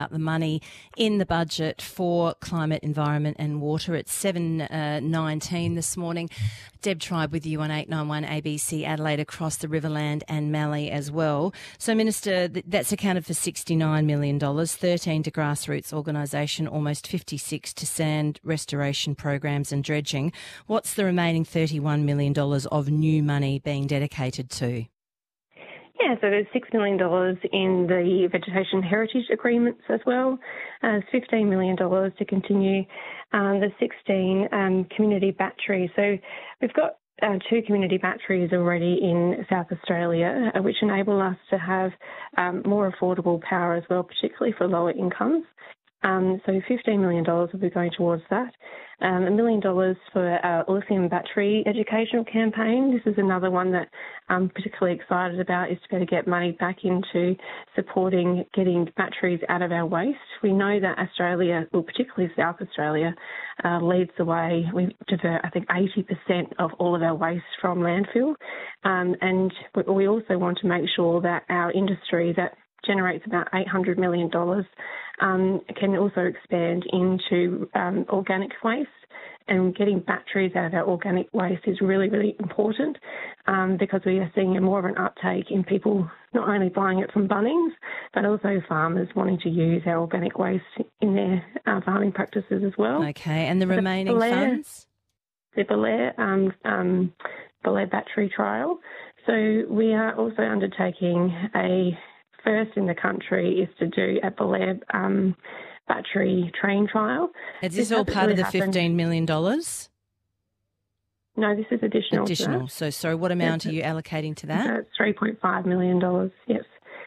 the money in the budget for climate, environment and water. It's 7:19 this morning. Deb Tribe with you on 891 ABC Adelaide, across the Riverland and Mallee as well. So, Minister, that's accounted for $69 million, 13 to grassroots organisation, almost 56 to sand restoration programs and dredging. What's the remaining $31 million of new money being dedicated to? Yeah, so there's $6 million in the vegetation heritage agreements as well. There's $15 million to continue the 16 community batteries. So we've got 2 community batteries already in South Australia, which enable us to have more affordable power as well, particularly for lower incomes. So $15 million will be going towards that. $1 million for our lithium battery educational campaign. This is another one that I'm particularly excited about, is to be able to get money back into supporting getting batteries out of our waste. We know that Australia, well, particularly South Australia, leads the way. We divert, I think, 80% of all of our waste from landfill. And we also want to make sure that our industry that generates about $800 million, can also expand into organic waste. And getting batteries out of our organic waste is really, really important because we are seeing more of an uptake in people not only buying it from Bunnings, but also farmers wanting to use our organic waste in their farming practices as well. Okay, and the remaining funds? The Belair battery trial. So we are also undertaking a first in the country is to do a Belair battery train trial. Is this all part of the $15 million? No, this is additional. Additional. So, sorry, what amount are you allocating to that? It's $3.5 million, yes.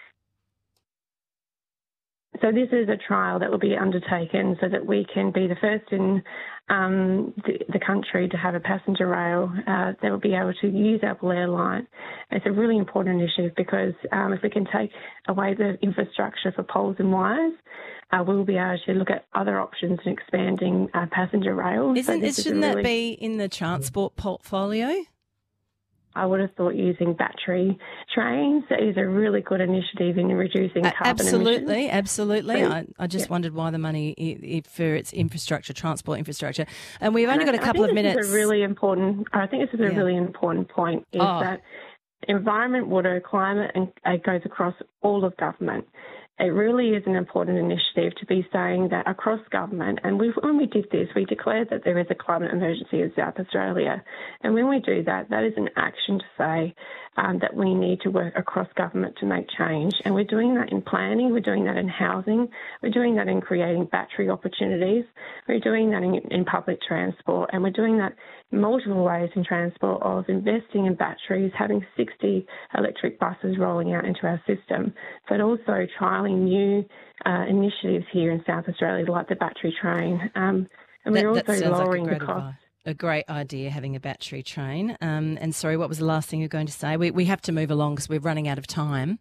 So this is a trial that will be undertaken so that we can be the first in the country to have a passenger rail that will be able to use our Belair line. It's a really important initiative because if we can take away the infrastructure for poles and wires, we'll be able to look at other options in expanding passenger rail. Shouldn't that be in the transport portfolio? I would have thought using battery trains is a really good initiative in reducing carbon emissions. Absolutely. I just wondered why the money for its infrastructure, transport infrastructure. And we've only got a couple of minutes. I think this is a really important point, is that environment, water, climate, and it goes across all of government. It really is an important initiative to be saying that across government, and when we did this, we declared that there is a climate emergency in South Australia. And when we do that, that is an action to say that we need to work across government to make change. And we're doing that in planning, we're doing that in housing, we're doing that in creating battery opportunities, we're doing that in public transport, and we're doing that in multiple ways in transport, of investing in batteries, having 60 electric buses rolling out into our system, but also trialling new initiatives here in South Australia like the battery train. And we're also lowering the cost. A great idea, having a battery train. And sorry, what was the last thing you were going to say? We have to move along because we're running out of time.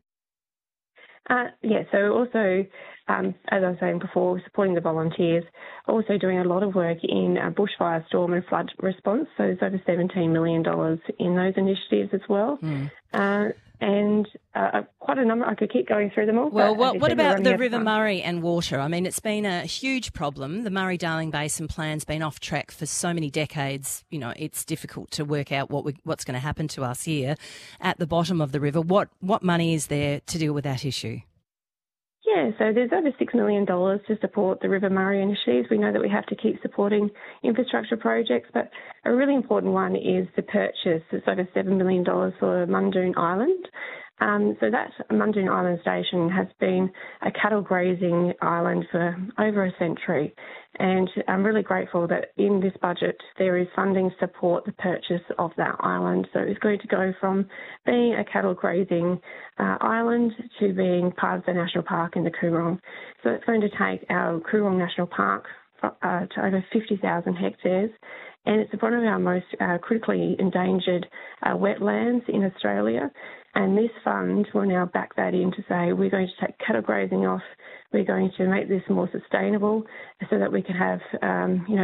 So also, as I was saying before, supporting the volunteers, also doing a lot of work in bushfire, storm and flood response. So there's over $17 million in those initiatives as well. And quite a number. I could keep going through them all. Well, what about the River Murray and water? I mean, it's been a huge problem. The Murray-Darling Basin plan's been off track for so many decades. You know, it's difficult to work out what's going to happen to us here at the bottom of the river. What money is there to deal with that issue? Yeah, so there's over $6 million to support the River Murray initiatives. We know that we have to keep supporting infrastructure projects, but a really important one is the purchase. It's over $7 million for Mundoon Island. So that Mundoon Island station has been a cattle grazing island for over a century. And I'm really grateful that in this budget there is funding to support the purchase of that island. So it's going to go from being a cattle grazing island to being part of the national park in the Coorong. So it's going to take our Coorong National Park to over 50,000 hectares. And it's one of our most critically endangered wetlands in Australia. And this fund will now back that in to say we're going to take cattle grazing off, we're going to make this more sustainable so that we can have,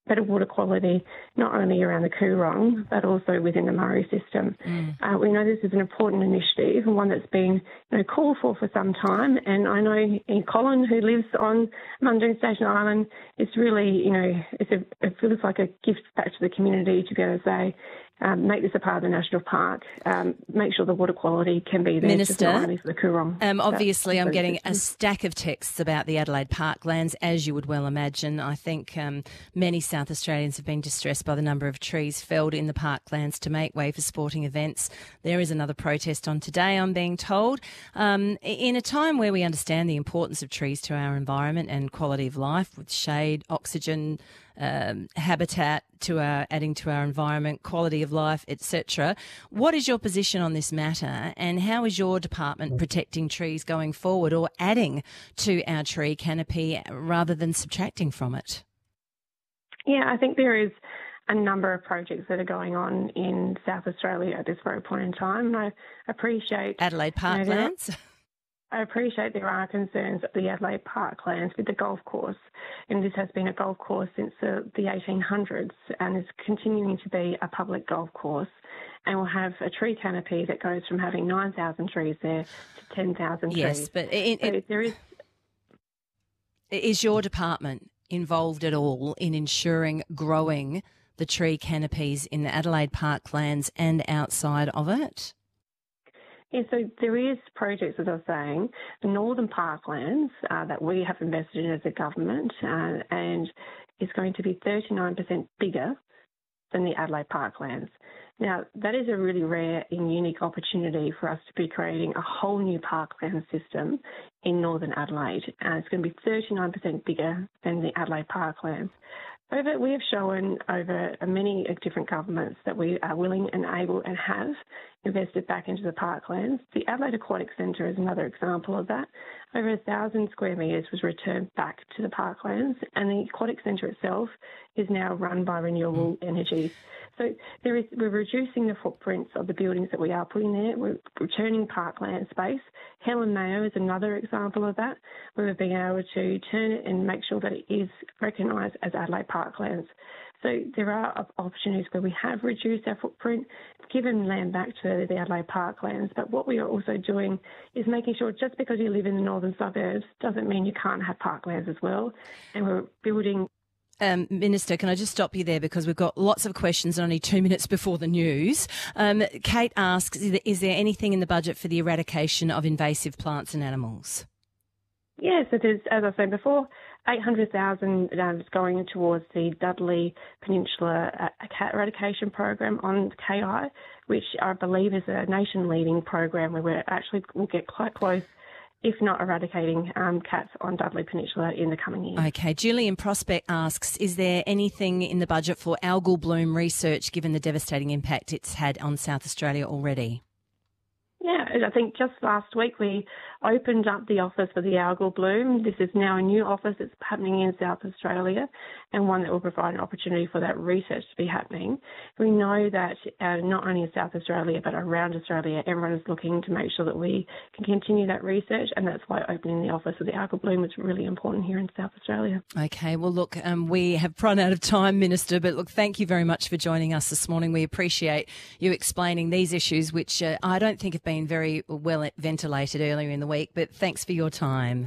better water quality, not only around the Coorong, but also within the Murray system. We know this is an important initiative and one that's been called for some time. And I know Colin, who lives on Mundoon Station Island, it's really, it feels like a gift back to the community to be able to say, make this a part of the national park, make sure the water quality can be there. Minister, just not only for the Coorong. Obviously, I'm getting a stack of texts about the Adelaide Parklands, as you would well imagine. I think many South Australians have been distressed by the number of trees felled in the parklands to make way for sporting events. There is another protest on today, I'm being told. In a time where we understand the importance of trees to our environment and quality of life, with shade, oxygen, habitat adding to our environment, quality of life, etc. What is your position on this matter, and how is your department protecting trees going forward, or adding to our tree canopy rather than subtracting from it? Yeah, I think there is a number of projects that are going on in South Australia at this very point in time. And I appreciate Adelaide Parklands. I appreciate there are concerns at the Adelaide Parklands with the golf course, and this has been a golf course since the 1800s and is continuing to be a public golf course, and will have a tree canopy that goes from having 9,000 trees there to 10,000 trees. Yes, but there is. Is your department involved at all in ensuring growing the tree canopies in the Adelaide Parklands and outside of it? Yeah, so there is projects, as I was saying, the Northern Parklands that we have invested in as a government and is going to be 39% bigger than the Adelaide Parklands. Now, that is a really rare and unique opportunity for us to be creating a whole new parkland system in Northern Adelaide. It's going to be 39% bigger than the Adelaide Parklands. We have shown over many different governments that we are willing and able and have invested back into the parklands. The Adelaide Aquatic Centre is another example of that. Over 1,000 square metres was returned back to the parklands, and the Aquatic Centre itself is now run by renewable energy. So we're reducing the footprints of the buildings that we are putting there. We're returning parkland space. Helen Mayo is another example of that, where we've been able to turn it and make sure that it is recognised as Adelaide Parklands. So there are opportunities where we have reduced our footprint, given land back to the Adelaide Parklands. But what we are also doing is making sure just because you live in the northern suburbs doesn't mean you can't have parklands as well. And we're building... Minister, can I just stop you there because we've got lots of questions only 2 minutes before the news. Kate asks, is there anything in the budget for the eradication of invasive plants and animals? Yes, it is, as I said before, 800,000 is going towards the Dudley Peninsula cat eradication program on KI, which I believe is a nation-leading program where we'll get quite close, if not eradicating cats on Dudley Peninsula in the coming years. Okay. Julian Prospect asks, is there anything in the budget for algal bloom research given the devastating impact it's had on South Australia already? Yeah, I think just last week we opened up the office for the algal bloom. This is now a new office that's happening in South Australia and one that will provide an opportunity for that research to be happening. We know that not only in South Australia but around Australia, everyone is looking to make sure that we can continue that research, and that's why opening the office for the algal bloom is really important here in South Australia. Okay, well look, we have run out of time, Minister, but look, thank you very much for joining us this morning. We appreciate you explaining these issues, which I don't think have been very well ventilated earlier in the week, but thanks for your time.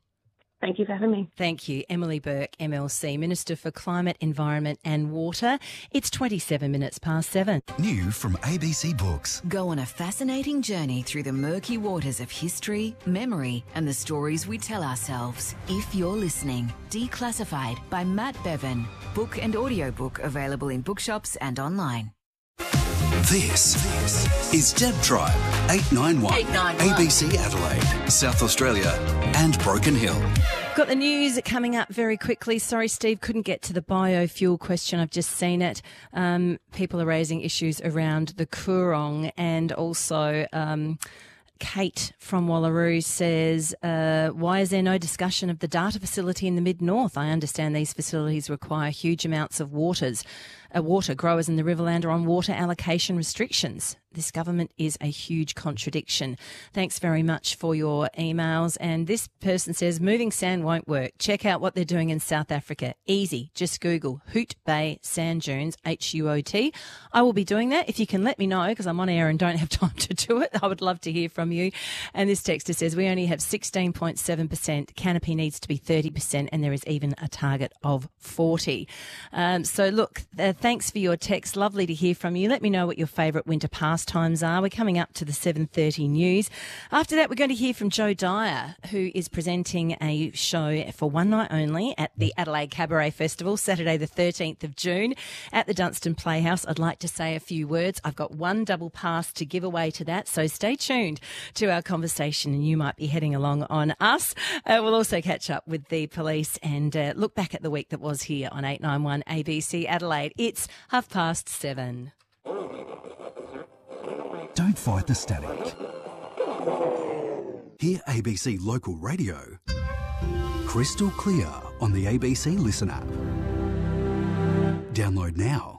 Thank you for having me. Thank you. Emily Burke, MLC, Minister for Climate, Environment and Water. It's 27 minutes past 7. New from ABC Books. Go on a fascinating journey through the murky waters of history, memory and the stories we tell ourselves. If You're Listening, Declassified by Matt Bevan. Book and audiobook available in bookshops and online. This is Deb Tribe, 891 ABC Adelaide, South Australia and Broken Hill. Got the news coming up very quickly. Sorry, Steve, couldn't get to the biofuel question. I've just seen it. People are raising issues around the Coorong, and also Kate from Wallaroo says, why is there no discussion of the data facility in the Mid-North? I understand these facilities require huge amounts of water growers in the Riverland are on water allocation restrictions. This government is a huge contradiction. Thanks very much for your emails. And this person says, moving sand won't work. Check out what they're doing in South Africa. Easy. Just Google Hoot Bay Sand Dunes, HUOT. I will be doing that. If you can let me know, because I'm on air and don't have time to do it, I would love to hear from you. And this texter says, we only have 16.7%. Canopy needs to be 30%, and there is even a target of 40. So look, thanks for your text. Lovely to hear from you. Let me know what your favourite winter pastimes are. We're coming up to the 7:30 news. After that, we're going to hear from Joe Dyer, who is presenting a show for one night only at the Adelaide Cabaret Festival, Saturday the 13th of June at the Dunstan Playhouse. I'd like to say a few words. I've got one double pass to give away to that, so stay tuned to our conversation and you might be heading along on us. We'll also catch up with the police and look back at the week that was here on 891 ABC Adelaide. It's 7:30. Don't fight the static. Hear ABC Local Radio crystal clear on the ABC Listen app. Download now.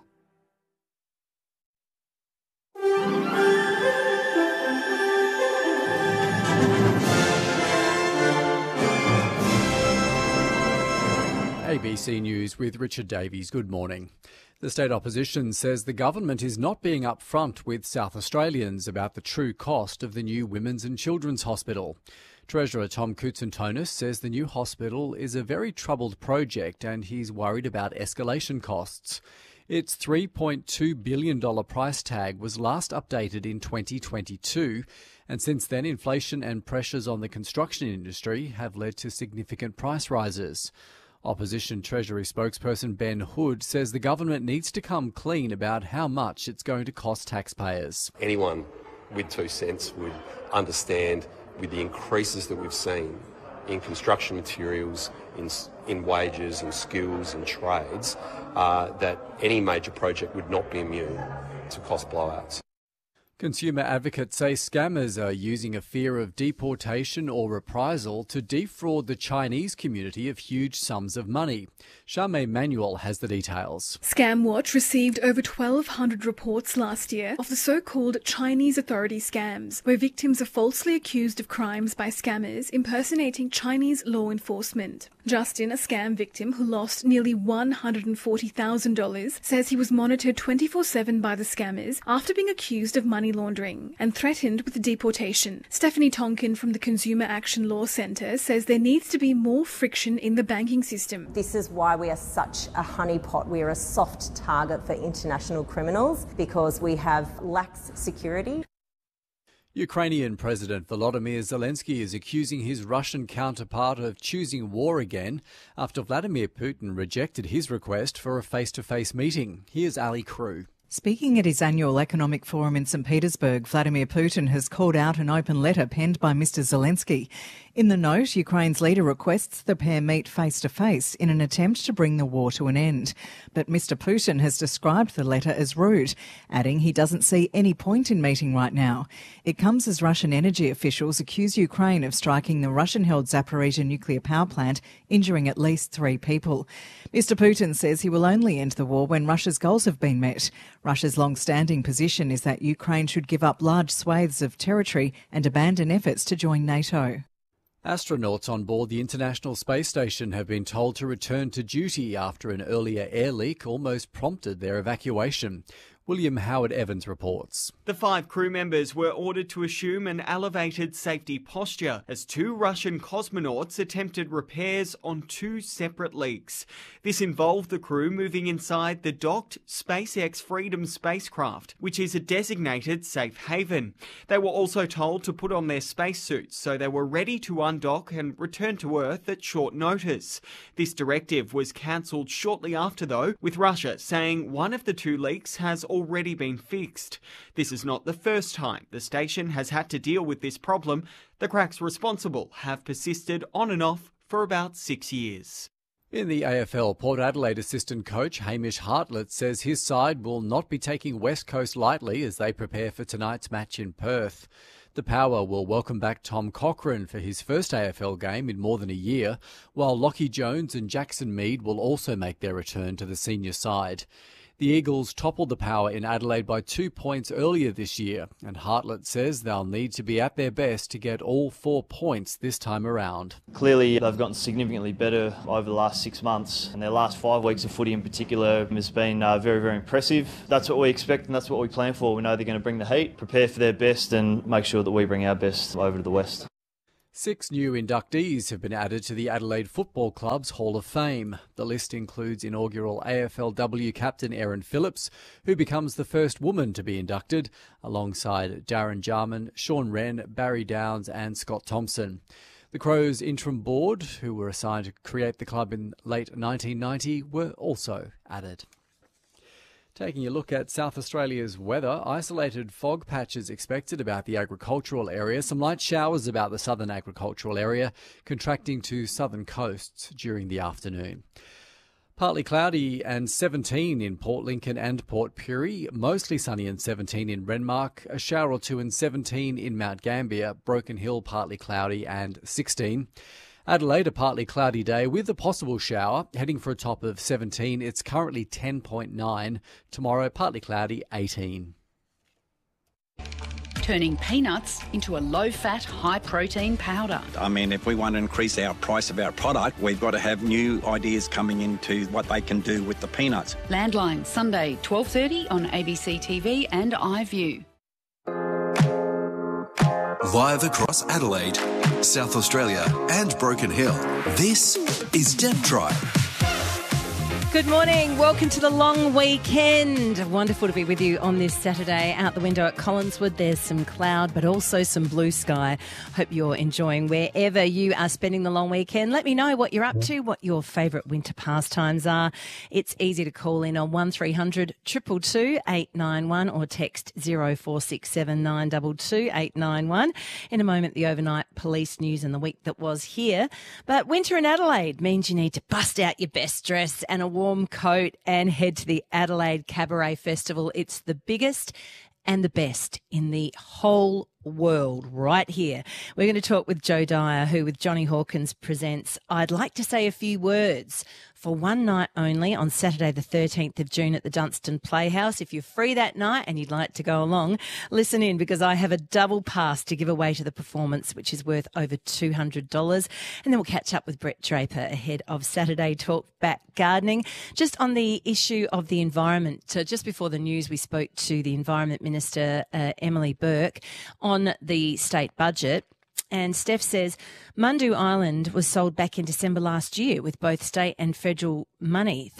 ABC News with Richard Davies. Good morning. The state opposition says the government is not being upfront with South Australians about the true cost of the new Women's and Children's Hospital. Treasurer Tom Koutsantonis says the new hospital is a very troubled project and he's worried about escalation costs. Its $3.2 billion price tag was last updated in 2022, and since then inflation and pressures on the construction industry have led to significant price rises. Opposition Treasury spokesperson Ben Hood says the government needs to come clean about how much it's going to cost taxpayers. Anyone with 2 cents would understand, with the increases that we've seen in construction materials, in wages, in skills, in trades, that any major project would not be immune to cost blowouts. Consumer advocates say scammers are using a fear of deportation or reprisal to defraud the Chinese community of huge sums of money. Charmaine Manuel has the details. ScamWatch received over 1,200 reports last year of the so-called Chinese authority scams, where victims are falsely accused of crimes by scammers impersonating Chinese law enforcement. Justin, a scam victim who lost nearly $140,000, says he was monitored 24/7 by the scammers after being accused of money laundering and threatened with deportation. Stephanie Tonkin from the Consumer Action Law Centre says there needs to be more friction in the banking system. This is why we are such a honeypot. We are a soft target for international criminals because we have lax security. Ukrainian President Volodymyr Zelensky is accusing his Russian counterpart of choosing war again after Vladimir Putin rejected his request for a face-to-face meeting. Here's Ali Crew. Speaking at his annual economic forum in St. Petersburg, Vladimir Putin has called out an open letter penned by Mr. Zelensky. In the note, Ukraine's leader requests the pair meet face-to-face in an attempt to bring the war to an end. But Mr. Putin has described the letter as rude, adding he doesn't see any point in meeting right now. It comes as Russian energy officials accuse Ukraine of striking the Russian-held Zaporizhzhia nuclear power plant, injuring at least 3 people. Mr. Putin says he will only end the war when Russia's goals have been met. Russia's long-standing position is that Ukraine should give up large swathes of territory and abandon efforts to join NATO. Astronauts on board the International Space Station have been told to return to duty after an earlier air leak almost prompted their evacuation. William Howard Evans reports. The 5 crew members were ordered to assume an elevated safety posture as 2 Russian cosmonauts attempted repairs on 2 separate leaks. This involved the crew moving inside the docked SpaceX Freedom spacecraft, which is a designated safe haven. They were also told to put on their spacesuits so they were ready to undock and return to Earth at short notice. This directive was cancelled shortly after, though, with Russia saying one of the 2 leaks has already been fixed. This is not the first time the station has had to deal with this problem. The cracks responsible have persisted on and off for about 6 years. In the AFL, Port Adelaide assistant coach Hamish Hartlett says his side will not be taking West Coast lightly as they prepare for tonight's match in Perth. The Power will welcome back Tom Cochrane for his first AFL game in more than a year, while Lockie Jones and Jackson Mead will also make their return to the senior side. The Eagles toppled the Power in Adelaide by 2 points earlier this year, and Hartlett says they'll need to be at their best to get all 4 points this time around. Clearly, they've gotten significantly better over the last 6 months, and their last 5 weeks of footy in particular has been very, very impressive. That's what we expect and that's what we plan for. We know they're going to bring the heat, prepare for their best and make sure that we bring our best over to the West. 6 new inductees have been added to the Adelaide Football Club's Hall of Fame. The list includes inaugural AFLW captain Erin Phillips, who becomes the first woman to be inducted, alongside Darren Jarman, Sean Wren, Barry Downs and Scott Thompson. The Crows interim board, who were assigned to create the club in late 1990, were also added. Taking a look at South Australia's weather, isolated fog patches expected about the agricultural area, some light showers about the southern agricultural area, contracting to southern coasts during the afternoon. Partly cloudy and 17 in Port Lincoln and Port Pirie, mostly sunny and 17 in Renmark, a shower or two and 17 in Mount Gambier, Broken Hill partly cloudy and 16. Adelaide, a partly cloudy day with a possible shower, heading for a top of 17. It's currently 10.9. Tomorrow, partly cloudy, 18. Turning peanuts into a low-fat, high-protein powder. I mean, if we want to increase our price of our product, we've got to have new ideas coming into what they can do with the peanuts. Landline, Sunday, 12:30 on ABC TV and iView. Live across Adelaide, South Australia and Broken Hill, this is Deb Tribe. Good morning. Welcome to the long weekend. Wonderful to be with you on this Saturday. Out the window at Collinswood, there's some cloud, but also some blue sky. Hope you're enjoying wherever you are spending the long weekend. Let me know what you're up to, what your favourite winter pastimes are. It's easy to call in on 1300 222 891 or text 0467 922 891. In a moment, the overnight police news and the week that was here. But winter in Adelaide means you need to bust out your best dress and a warm coat and head to the Adelaide Cabaret Festival. It's the biggest and the best in the whole world right here. We're going to talk with Joe Dyer, who with Johnny Hawkins presents I'd Like to Say a Few Words for one night only on Saturday the 13th of June at the Dunstan Playhouse. If you're free that night and you'd like to go along, listen in because I have a double pass to give away to the performance, which is worth over $200. And then we'll catch up with Brett Draper ahead of Saturday Talk Back Gardening. Just on the issue of the environment, just before the news we spoke to the Environment Minister, Emily Burke, on the state budget. And Steph says Mundu Island was sold back in December last year with both state and federal money.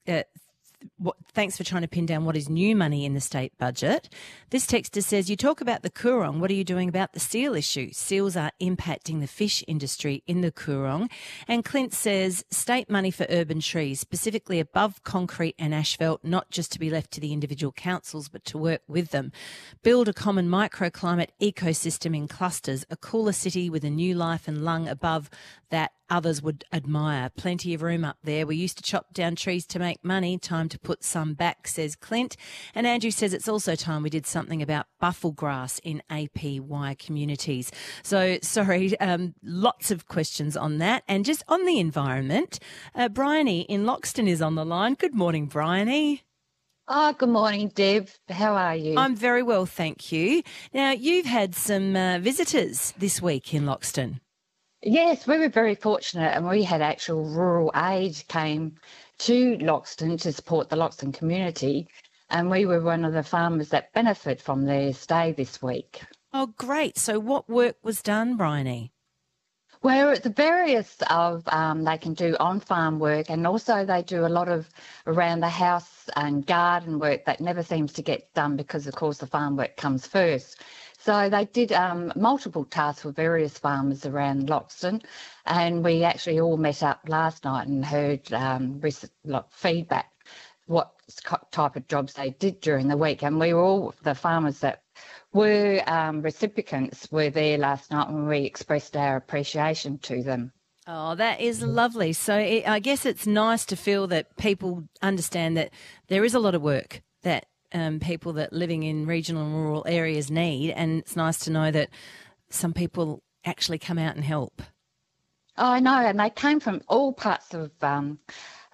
Thanks for trying to pin down what is new money in the state budget. This texter says, you talk about the Coorong. What are you doing about the seal issue? Seals are impacting the fish industry in the Coorong. And Clint says, state money for urban trees, specifically above concrete and asphalt, not just to be left to the individual councils, but to work with them. Build a common microclimate ecosystem in clusters, a cooler city with a new life and lung above that others would admire. Plenty of room up there. We used to chop down trees to make money. Time to put some back, says Clint. And Andrew says it's also time we did something about buffel grass in APY communities. So, sorry, lots of questions on that. And just on the environment, Bryony in Loxton is on the line. Good morning, Bryony. Oh, good morning, Deb. How are you? I'm very well, thank you. Now, you've had some visitors this week in Loxton. Yes, we were very fortunate and we had actual rural aid came to Loxton to support the Loxton community, and we were one of the farmers that benefit from their stay this week. Oh, great. So what work was done, Bryony? Well, the various of they can do on-farm work, and also they do a lot of around the house and garden work that never seems to get done because, of course, the farm work comes first. So they did multiple tasks for various farmers around Loxton, and we actually all met up last night and heard feedback, what type of jobs they did during the week. And we were all, the farmers that were recipients were there last night when we expressed our appreciation to them. Oh, that is lovely. So I guess it's nice to feel that people understand that there is a lot of work that people that living in regional and rural areas need, and it's nice to know that some people actually come out and help. Oh, I know, and they came from all parts of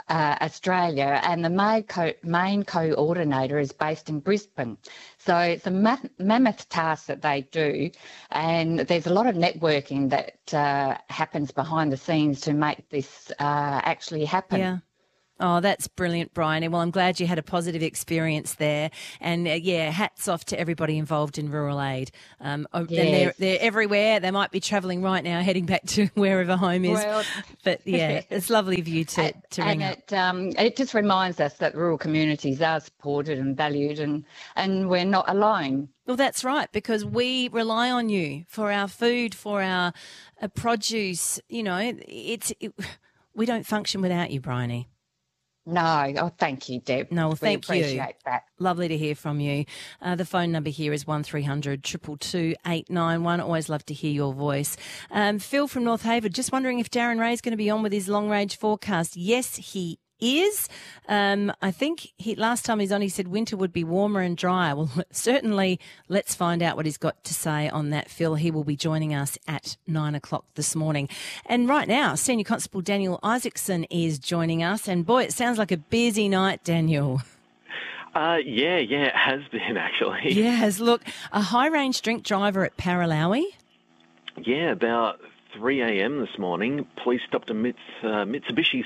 Australia, and the main coordinator is based in Brisbane. So it's a mammoth task that they do, and there's a lot of networking that happens behind the scenes to make this actually happen. Yeah. Oh, that's brilliant, Bryony. Well, I'm glad you had a positive experience there. And, hats off to everybody involved in rural aid. And they're everywhere. They might be travelling right now, heading back to wherever home is. Well, but, it's lovely of you to ring up. It just reminds us that rural communities are supported and valued, and we're not alone. Well, that's right, because we rely on you for our food, for our produce. You know, we don't function without you, Bryony. No. Oh, thank you, Deb. No, well, thank you. We appreciate that. Lovely to hear from you. The phone number here is 1300 222 891. Always love to hear your voice. Phil from North Haven, just wondering if Darren Ray's going to be on with his long-range forecast. Yes, he is. I think last time he's on, he said winter would be warmer and drier. Well, certainly let's find out what he's got to say on that, Phil. He will be joining us at 9 o'clock this morning. And right now, Senior Constable Daniel Isaacson is joining us. And boy, it sounds like a busy night, Daniel. It has been, actually. Yes, look, a high-range drink driver at Paralowie. Yeah, about 3 a.m. this morning, police stopped a Mitsubishi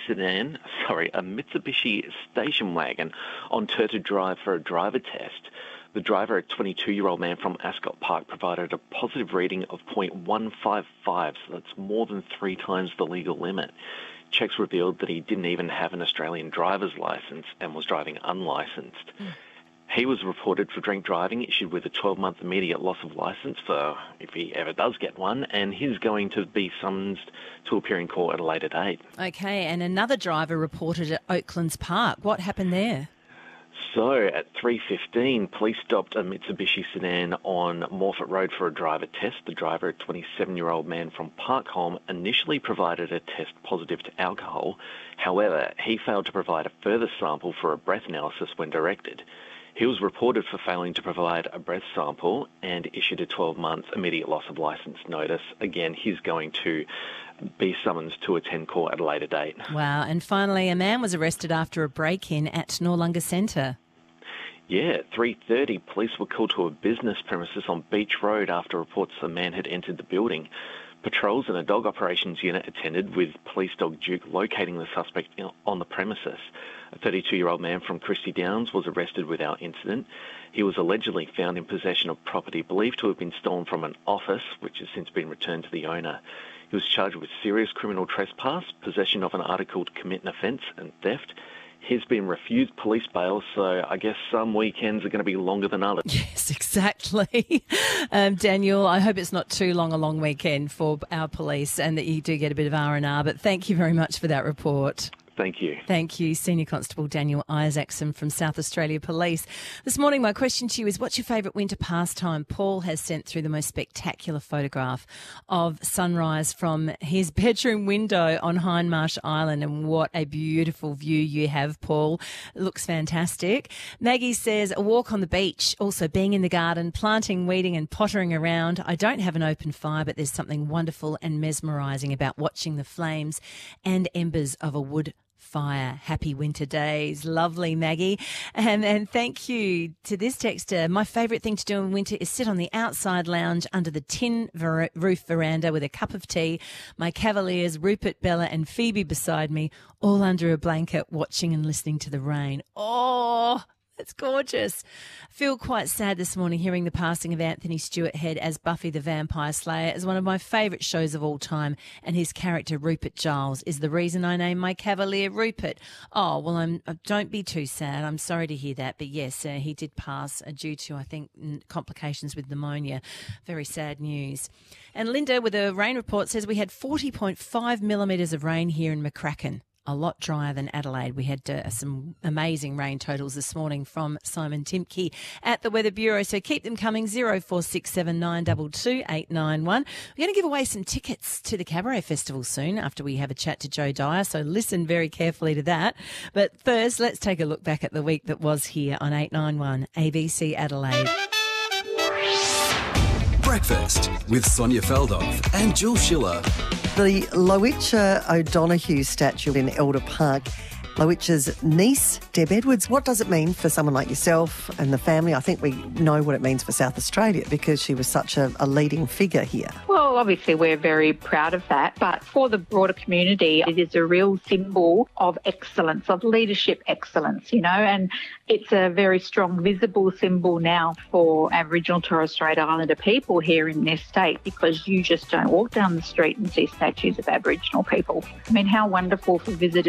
station wagon on Turtle Drive for a driver test. The driver, a 22-year-old man from Ascot Park, provided a positive reading of 0.155, so that's more than 3 times the legal limit. Checks revealed that he didn't even have an Australian driver's licence and was driving unlicensed. He was reported for drink driving, issued with a 12-month immediate loss of licence for if he ever does get one, and he's going to be summoned to appear in court at a later date. Okay, and another driver reported at Oaklands Park. What happened there? So at 3:15, police stopped a Mitsubishi sedan on Morfett Road for a driver test. The driver, a 27-year-old man from Parkholme, initially provided a test positive to alcohol. However, he failed to provide a further sample for a breath analysis when directed. He was reported for failing to provide a breath sample and issued a 12-month immediate loss of licence notice. Again, he's going to be summoned to attend court at a later date. Wow. And finally, a man was arrested after a break-in at Noarlunga Centre. Yeah, at 3:30, police were called to a business premises on Beach Road after reports a man had entered the building. Patrols and a dog operations unit attended, with police dog Duke locating the suspect on the premises. A 32-year-old man from Christie Downs was arrested without incident. He was allegedly found in possession of property believed to have been stolen from an office, which has since been returned to the owner. He was charged with serious criminal trespass, possession of an article to commit an offence, and theft. He's been refused police bail, so I guess some weekends are going to be longer than others. Yes, exactly. Daniel, I hope it's not too long a long weekend for our police and that you do get a bit of R&R, but thank you very much for that report. Thank you. Thank you, Senior Constable Daniel Isaacson from South Australia Police. This morning, my question to you is, what's your favourite winter pastime? Paul has sent through the most spectacular photograph of sunrise from his bedroom window on Hindmarsh Island, and what a beautiful view you have, Paul. It looks fantastic. Maggie says, a walk on the beach, also being in the garden, planting, weeding and pottering around. I don't have an open fire, but there's something wonderful and mesmerising about watching the flames and embers of a wood fire. Happy winter days. Lovely, Maggie. And thank you to this texter. My favourite thing to do in winter is sit on the outside lounge under the tin roof veranda with a cup of tea, my Cavaliers, Rupert, Bella and Phoebe beside me, all under a blanket watching and listening to the rain. Oh, it's gorgeous. I feel quite sad this morning hearing the passing of Anthony Stewart Head as Buffy the Vampire Slayer. Is one of my favourite shows of all time, and his character Rupert Giles is the reason I named my Cavalier Rupert. Oh, well, don't be too sad. I'm sorry to hear that, but yes, he did pass due to, I think, complications with pneumonia. Very sad news. And Linda, with a rain report, says we had 40.5 millimetres of rain here in McCracken. A lot drier than Adelaide. We had some amazing rain totals this morning from Simon Timke at the Weather Bureau. So keep them coming, 0467 922 891. We're going to give away some tickets to the Cabaret Festival soon after we have a chat to Joe Dyer. So listen very carefully to that. But first, let's take a look back at the week that was here on 891 ABC Adelaide. Breakfast with Sonia Feldhoff and Jill Schiller. The Lowitja O'Donoghue statue in Elder Park. Lowitja's niece, Deb Edwards. What does it mean for someone like yourself and the family? I think we know what it means for South Australia because she was such a leading figure here. Well, obviously we're very proud of that, but for the broader community, it is a real symbol of excellence, of leadership excellence, you know, and it's a very strong visible symbol now for Aboriginal and Torres Strait Islander people here in this state because you just don't walk down the street and see statues of Aboriginal people. I mean, how wonderful for visitors